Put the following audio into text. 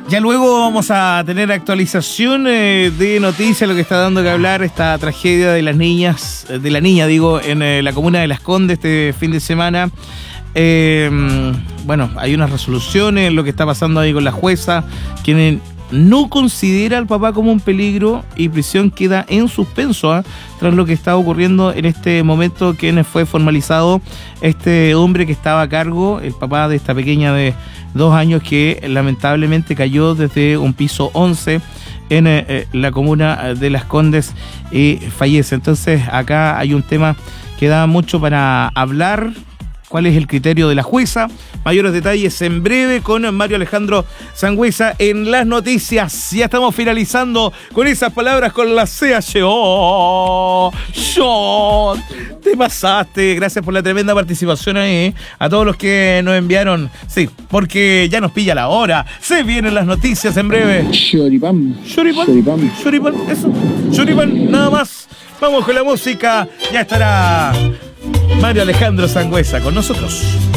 Ya luego vamos a tener actualización de noticias, lo que está dando que hablar esta tragedia de las niñas, de la niña, digo, en la comuna de Las Condes este fin de semana. Bueno, hay unas resoluciones, lo que está pasando ahí con la jueza, quien no considera al papá como un peligro y prisión queda en suspenso tras lo que está ocurriendo en este momento, quien fue formalizado este hombre que estaba a cargo, el papá de esta pequeña de 2 años que lamentablemente cayó desde un piso 11 en la comuna de Las Condes y fallece. Entonces acá hay un tema que da mucho para hablar. ¿Cuál es el criterio de la jueza? Mayores detalles en breve con Mario Alejandro Sangüesa en las noticias. Ya estamos finalizando con esas palabras con la CHO. ¡Yo! Te pasaste. Gracias por la tremenda participación ahí. A todos los que nos enviaron. Sí, porque ya nos pilla la hora. Se vienen las noticias en breve. Choripán. Eso. Choripán, nada más. Vamos con la música. Ya estará Mario Alejandro Sangüesa con nosotros.